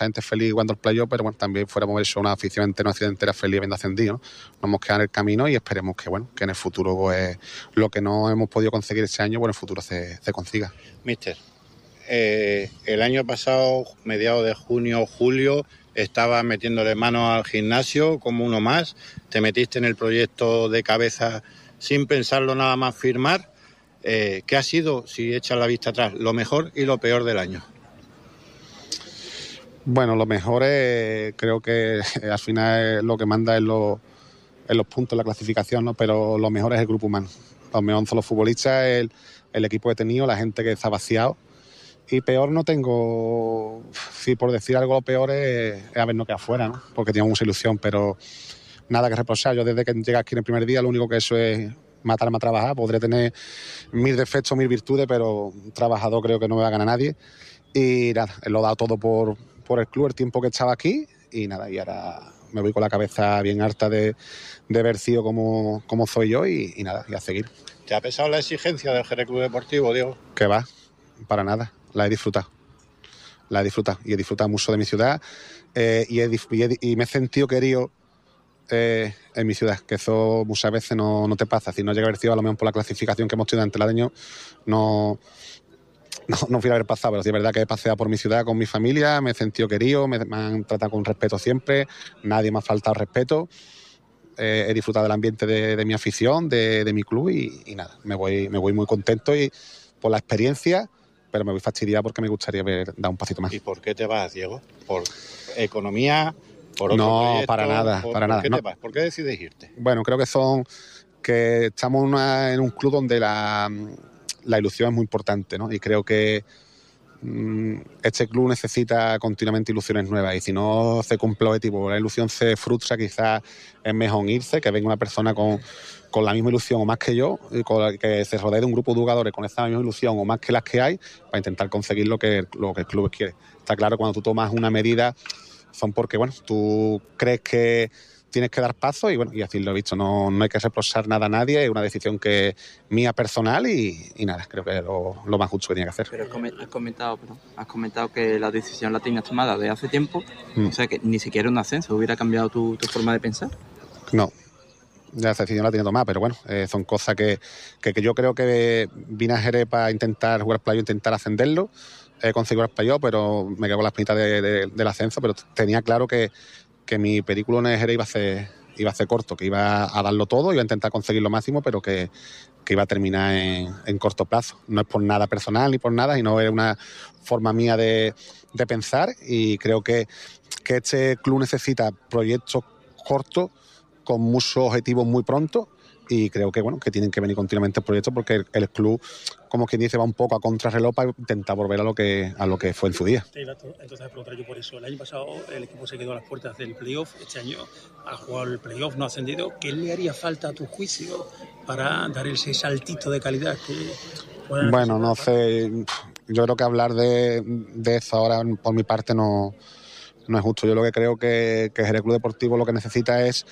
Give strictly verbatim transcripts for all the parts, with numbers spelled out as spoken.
gente feliz jugando el playoff, pero bueno, también fuéramos eso una afición entera, una ciudad entera feliz habiendo ascendido, ¿no? Nos hemos quedado en el camino y esperemos que bueno, que en el futuro pues, lo que no hemos podido conseguir este año, bueno, en el futuro se, se consiga. Mister, eh, el año pasado, mediados de junio o julio, estabas metiéndole mano al gimnasio como uno más, te metiste en el proyecto de cabeza sin pensarlo nada más firmar. Eh, ¿Qué ha sido, si echas la vista atrás, lo mejor y lo peor del año? Bueno, lo mejor es, creo que al final es lo que manda en los, en los puntos, la clasificación, ¿no? Pero lo mejor es el grupo humano. Lo mejor son los futbolistas, el, el equipo que he tenido, la gente que está vaciado. Y peor no tengo, si por decir algo lo peor es, es habernos quedado afuera, ¿no? Porque teníamos mucha ilusión, pero nada que reprochar. Yo desde que llegué aquí en el primer día, lo único que eso es matarme a trabajar. Podré tener mil defectos, mil virtudes, pero trabajador creo que no me va a ganar nadie. Y nada, lo he dado todo por... por el club, el tiempo que estaba aquí y nada, y ahora me voy con la cabeza bien harta de, de haber sido como, como soy yo y, y nada, y a seguir. ¿Te ha pesado la exigencia del Jerez Club Deportivo, Diego? Que va, para nada, la he disfrutado, la he disfrutado y he disfrutado mucho de mi ciudad eh, y, he, y, he, y me he sentido querido eh, en mi ciudad, que eso muchas veces no, no te pasa, si no llega a haber sido a lo mejor por la clasificación que hemos tenido ante el año, no... No, no fui a haber pasado, pero sí es verdad que he paseado por mi ciudad con mi familia, me he sentido querido, me, me han tratado con respeto siempre, nadie me ha faltado respeto, eh, he disfrutado del ambiente de, de mi afición, de, de mi club y, y nada, me voy, me voy muy contento y por la experiencia, pero me voy fastidiado porque me gustaría haber dado un pasito más. ¿Y por qué te vas, Diego? ¿Por economía? ¿Por otro no, proyecto? para nada, ¿Por, para ¿por nada. qué No. te vas? ¿Por qué decides irte? Bueno, creo que son que estamos una, en un club donde la... la ilusión es muy importante, ¿no? Y creo que mmm, este club necesita continuamente ilusiones nuevas y si no se cumple el objetivo, la ilusión se frustra, quizás es mejor irse, que venga una persona con, con la misma ilusión o más que yo, y con la, que se rodee de un grupo de jugadores con esa misma ilusión o más que las que hay para intentar conseguir lo que, lo que el club quiere. Está claro, cuando tú tomas una medida son porque, bueno, tú crees que tienes que dar paso y bueno, y así lo he visto, no, no hay que reprochar nada a nadie, es una decisión que es mía personal y, y nada, creo que es lo, lo más justo que tiene que hacer. Pero has comentado, perdón, has comentado que la decisión la tenías tomada de hace tiempo, mm. o sea que ni siquiera un ascenso hubiera cambiado tu, tu forma de pensar. No, la decisión la tenía tomada, pero bueno, eh, son cosas que, que, que yo creo que vine a Jerez para intentar jugar playoff, intentar ascenderlo, he conseguido el playoff, pero me quedo con la espinita de, de, del ascenso, pero tenía claro que que mi película en Jerez iba a ser iba a ser corto, que iba a darlo todo, iba a intentar conseguir lo máximo, pero que, que iba a terminar en, en corto plazo. No es por nada personal ni por nada, sino es una forma mía de, de pensar y creo que, que este club necesita proyectos cortos con muchos objetivos muy pronto y creo que bueno que tienen que venir continuamente proyectos porque el, el club, como quien dice, va un poco a contrarreloj para intentar volver a lo que a lo que fue en su día. Te iba a, entonces a preguntar yo por eso. El año pasado el equipo se quedó a las puertas del playoff, este año ha jugado el playoff, no ha ascendido. ¿Qué le haría falta a tu juicio para dar ese saltito de calidad que bueno, no sé, yo creo que hablar de, de eso ahora por mi parte no, no es justo. Yo lo que creo que, que el Club Deportivo lo que necesita es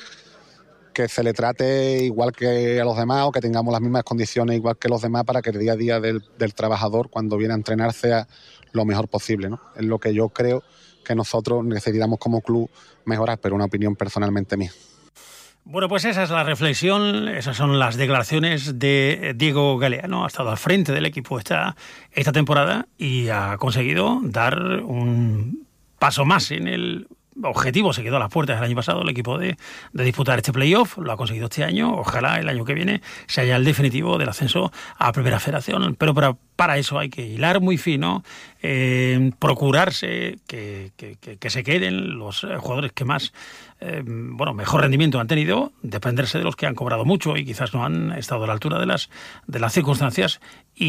que se le trate igual que a los demás o que tengamos las mismas condiciones igual que los demás para que el día a día del, del trabajador cuando viene a entrenar sea lo mejor posible, ¿no? Es lo que yo creo que nosotros necesitamos como club mejorar, pero una opinión personalmente mía. Bueno, pues esa es la reflexión, esas son las declaraciones de Diego Galeano. Ha estado al frente del equipo esta, esta temporada y ha conseguido dar un paso más en el objetivo. Se quedó a las puertas el año pasado el equipo de, de disputar este playoff, lo ha conseguido este año. Ojalá el año que viene sea ya el definitivo del ascenso a Primera Federación, pero para, para eso hay que hilar muy fino, eh, procurarse que, que, que, que se queden los jugadores que más eh, bueno, mejor rendimiento han tenido, dependerse de los que han cobrado mucho y quizás no han estado a la altura de las, de las circunstancias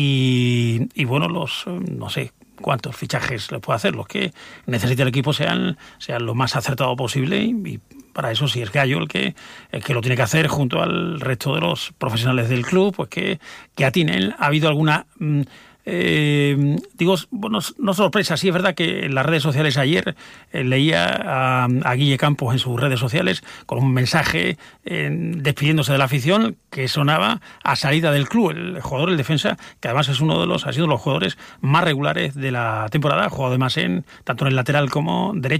y, y bueno, los, no sé cuántos fichajes le puede hacer, los que necesite el equipo sean, sean lo más acertado posible y, y para eso si es Gallo el que, el que lo tiene que hacer junto al resto de los profesionales del club, pues que, que atinen. Ha habido alguna mm, eh, digo, bueno, no sorpresa, sí es verdad que en las redes sociales ayer eh, leía a, a Guille Campos en sus redes sociales con un mensaje eh, despidiéndose de la afición que sonaba a salida del club. El jugador, el defensa, que además es uno de los, ha sido de los jugadores más regulares de la temporada, ha jugado además en, tanto en el lateral como derecho,